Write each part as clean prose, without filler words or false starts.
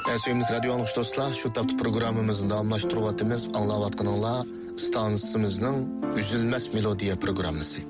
Sevimli radyo anlıqış dostlar, şu taptı programımızın davamlaştırıvatımız anlavatqanınla stansımızın üzülmez melodiya programısı.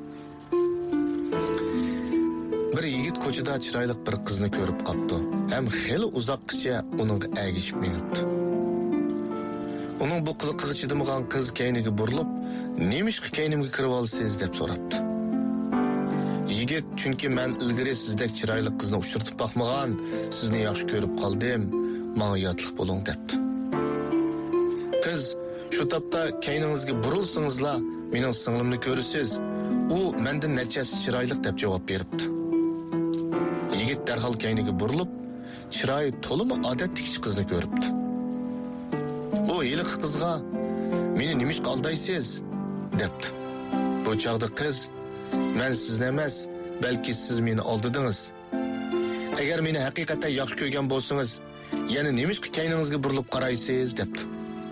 Bir yigit koçida çıraylık bir kızını görüp kaptı. Hem xeli uzakça onun əgişip menipti. Onun bu kılıqı çıdımıgan kız keynigi burulup, nemişki keynimgi kirip alısız dep soraptı. Yigit, çünkü men ilgiri sizdek çıraylık kızını uçurtup bakmagan, sizni yaxşı görüp kaldım, bana yatlık bolun depti. Kız, şu tapta keyningizgi burulsыңızla, menin singlimni görüsiz, u menden neçesi çıraylık dep cevap beripti. Yigit derhal keynigi burulup, çırayı tolumu adetlik kızını görüptü. O ilik kızga, meni nemiş kaldaysız, depti. Bu çağda kız, men sizni emas, belki siz meni aldydınız. Eğer meni hakikaten yaxşı kögen bolsanız, yani nemiş ki keyningizge burulup karaysız, depti.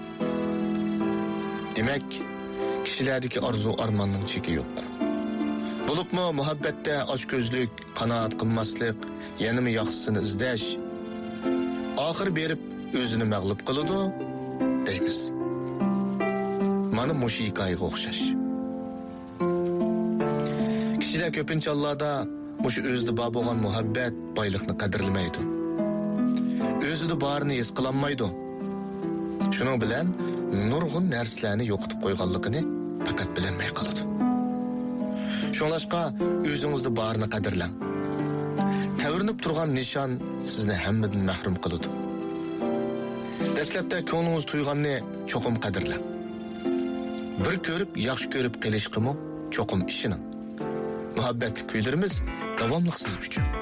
Demek, kişilerdeki arzu armanның çeki yok. Bulup mu muhabbette açgözlük, kanaat kılmaslık, yani mi yaxşısını izdeş, ahir berip özünü mağlup kılıdı, deymiz. Mana muşu hikayeге okşaş. Kişiler köpünç Allah'da muşu özді bab olan muhabbet baylıkını kadirlemeydi. Özüdü barını es kılanmaydı. Şunun bilen nurgun nerslerini yokutup koyganlıkını fakat bilenmey kalıdı. Şoňlaşqa özüňizde barını kadirlen. Täwürnüp turgan nişan sizni hemmeden mahrum kılıdı. Deslepte konuňiz tuyganny çokum kadirlen. Bir körüp, yaxşı körüp kelişkimi çokum işinin. Muhabbet küydürümüz davamlıksız gücü.